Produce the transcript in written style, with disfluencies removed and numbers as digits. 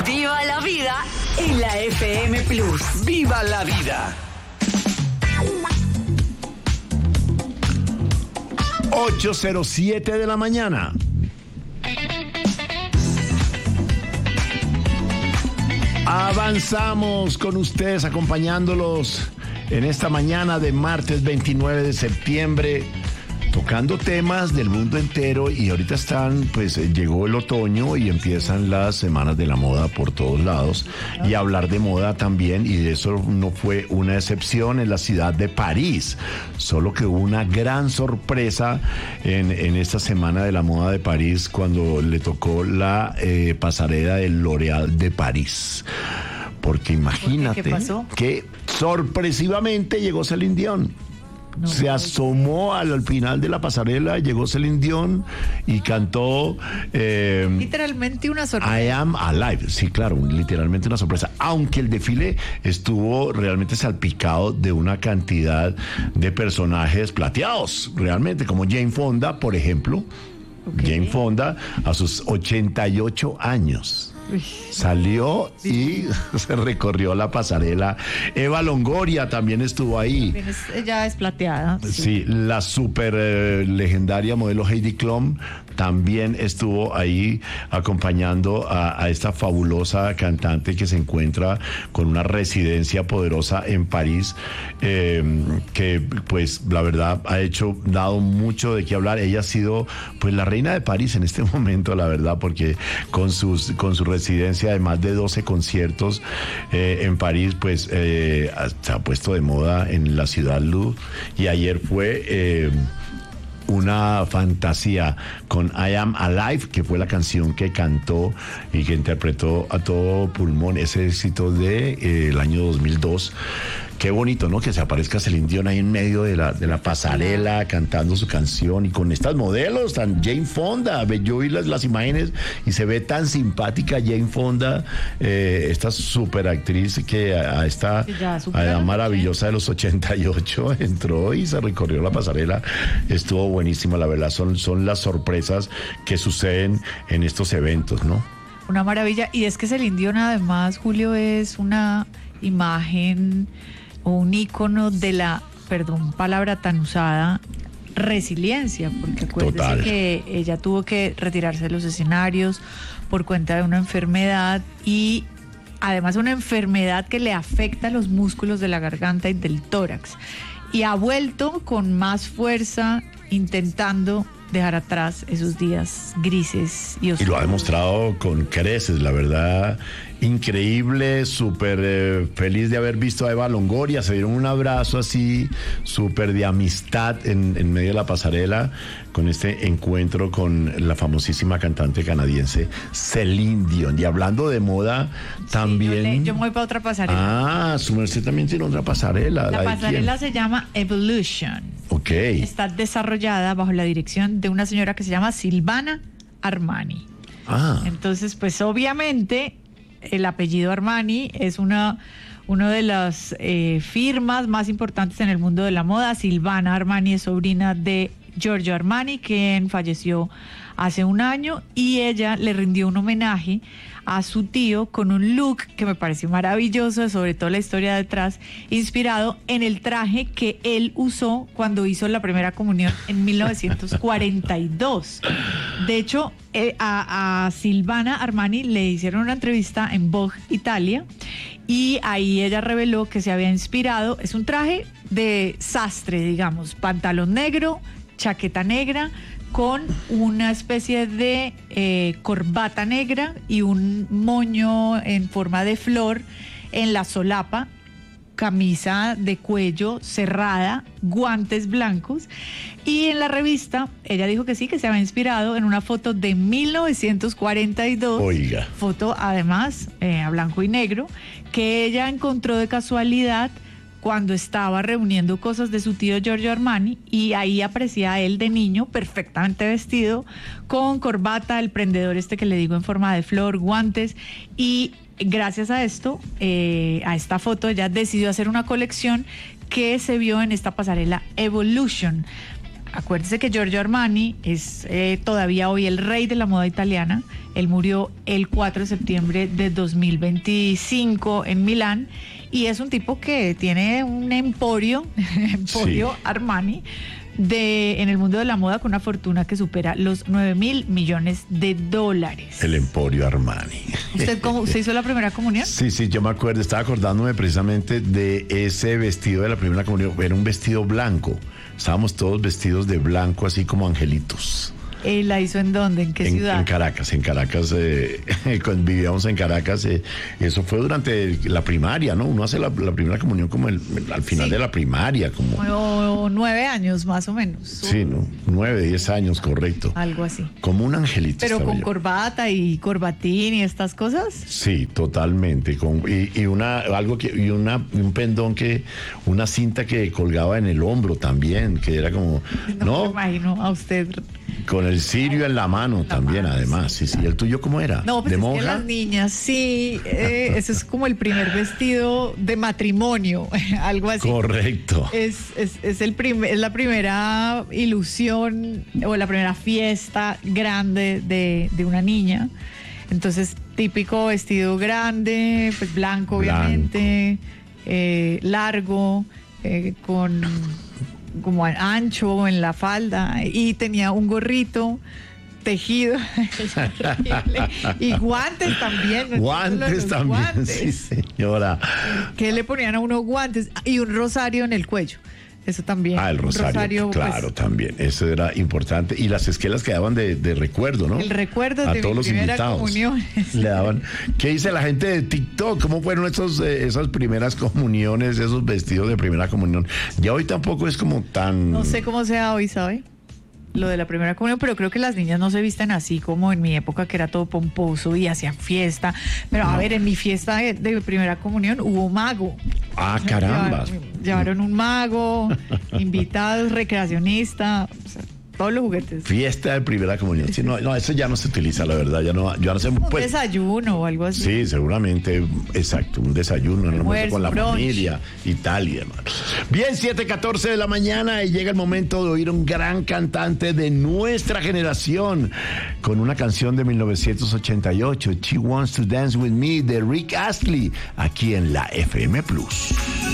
Viva la vida en la FM Plus. ¡Viva la vida! 8:07 de la mañana. Avanzamos con ustedes, acompañándolos en esta mañana de martes 29 de septiembre, tocando temas del mundo entero. Y ahorita llegó el otoño y empiezan las semanas de la moda por todos lados, y hablar de moda también, y de eso no fue una excepción en la ciudad de París. Solo que hubo una gran sorpresa en esta semana de la moda de París, cuando le tocó la pasarela del L'Oréal de París. Porque imagínate, ¿qué pasó? Que sorpresivamente llegó Celine Dion. Se asomó al final de la pasarela, llegó Celine Dion y cantó literalmente una sorpresa. I Am Alive. Sí, claro, literalmente una sorpresa. Aunque el desfile estuvo realmente salpicado de una cantidad de personajes plateados, realmente, como Jane Fonda, por ejemplo. Okay. Jane Fonda, a sus 88 años. Salió y se recorrió la pasarela. Eva Longoria también estuvo ahí. Ella es plateada. Sí, la super legendaria modelo Heidi Klum también estuvo ahí acompañando a esta fabulosa cantante que se encuentra con una residencia poderosa en París, que pues la verdad ha dado mucho de qué hablar. Ella ha sido pues la reina de París en este momento, la verdad, porque con su residencia de más de 12 conciertos en París, pues se ha puesto de moda en la ciudad Louvre. Y ayer fue una fantasía con I Am Alive, que fue la canción que cantó y que interpretó a todo pulmón ese éxito del año 2002. Qué bonito, ¿no? Que se aparezca Celine Dion ahí en medio de la pasarela cantando su canción, y con estas modelos tan Jane Fonda. Yo vi las imágenes y se ve tan simpática Jane Fonda, esta super actriz que a la maravillosa de los 88 entró y se recorrió la pasarela. Estuvo buenísima, la verdad. Son las sorpresas que suceden en estos eventos, ¿no? Una maravilla. Y es que Celine Dion, además, Julio, es una imagen o un ícono de la, palabra tan usada, resiliencia, porque acuérdese que ella tuvo que retirarse de los escenarios por cuenta de una enfermedad, y además una enfermedad que le afecta los músculos de la garganta y del tórax, y ha vuelto con más fuerza intentando dejar atrás esos días grises y oscuros. Y lo ha demostrado con creces, la verdad. Increíble, súper feliz de haber visto a Eva Longoria. Se dieron un abrazo así, súper de amistad en medio de la pasarela, con este encuentro con la famosísima cantante canadiense Celine Dion. Y hablando de moda, también... Yo me voy para otra pasarela. Su merced también tiene otra pasarela. La pasarela se llama Evolution. Ok. Está desarrollada bajo la dirección de una señora que se llama Silvana Armani. Entonces, pues obviamente el apellido Armani es una de las firmas más importantes en el mundo de la moda. Silvana Armani es sobrina de Giorgio Armani, quien falleció hace un año, y ella le rindió un homenaje a su tío con un look que me pareció maravilloso, sobre todo la historia detrás, inspirado en el traje que él usó cuando hizo la primera comunión en 1942. De hecho, a Silvana Armani le hicieron una entrevista en Vogue Italia, y ahí ella reveló que se había inspirado. Es un traje de sastre, digamos, pantalón negro, chaqueta negra, con una especie de corbata negra y un moño en forma de flor en la solapa, camisa de cuello cerrada, guantes blancos. Y en la revista ella dijo que sí, que se había inspirado en una foto de 1942. Oiga. Foto además a blanco y negro, que ella encontró de casualidad cuando estaba reuniendo cosas de su tío Giorgio Armani, y ahí aparecía él de niño perfectamente vestido, con corbata, el prendedor que le digo en forma de flor, guantes. Y gracias a esto, a esta foto, ella decidió hacer una colección que se vio en esta pasarela Evolution. acuérdese que Giorgio Armani es todavía hoy el rey de la moda italiana. Él murió el 4 de septiembre de 2025 en Milán y es un tipo que tiene un emporio Sí. Armani en el mundo de la moda con una fortuna que supera los $9.000 millones. El Emporio Armani. ¿Usted hizo la primera comunión? Sí, yo me acuerdo, estaba acordándome precisamente de ese vestido de la primera comunión. Era un vestido blanco. Estábamos todos vestidos de blanco, así como angelitos. ¿La hizo en dónde? ¿En qué ciudad? En Caracas, cuando vivíamos en Caracas, eso fue durante la primaria, ¿no? Uno hace la primera comunión como al final Sí. de la primaria, como... Como 9 años más o menos. Sí, ¿no? 9, 10 años, correcto. Algo así. Como un angelito. Pero estaba con yo. corbata y corbatín y estas cosas. Sí, totalmente. Y un pendón una cinta que colgaba en el hombro también, que era como, No ¿no? me imagino a usted. Con el cirio en la mano también, mano, además. Sí. ¿El tuyo cómo era? No, pues ¿De es monja? que las niñas, sí, ese es como el primer vestido de matrimonio, algo así. Correcto. Es la primera ilusión o la primera fiesta grande de una niña. Entonces, típico vestido grande, pues blanco, obviamente, largo, con como ancho en la falda, y tenía un gorrito tejido y guantes también. ¿No? Guantes también, Guantes. sí, señora. Que le ponían a uno guantes y un rosario en el cuello. Eso también. El rosario, claro, pues, también. Eso era importante. Y las esquelas quedaban de recuerdo, ¿no? el recuerdo a de todos mi los primera invitados. comunión. Le daban. ¿Qué dice la gente de TikTok? ¿Cómo fueron esas primeras comuniones, esos vestidos de primera comunión? Ya hoy tampoco es como tan... No sé cómo sea hoy, ¿sabe? Lo de la primera comunión, pero creo que las niñas no se visten así como en mi época, que era todo pomposo y hacían fiesta. Pero a ver, en mi fiesta de primera comunión hubo mago. Ah, caramba. Llevaron un mago, invitados, recreacionista, o sea, todos los juguetes. Fiesta de primera comunión. Sí, no, eso ya no se utiliza, la verdad. Ya no sé. Un Pues, desayuno o algo así. sí, seguramente, exacto, un desayuno, un almuerzo con la brunch. familia y tal y demás. Bien, 7:14 de la mañana y llega el momento de oír un gran cantante de nuestra generación con una canción de 1988, She Wants to Dance With Me, de Rick Astley, aquí en la FM Plus.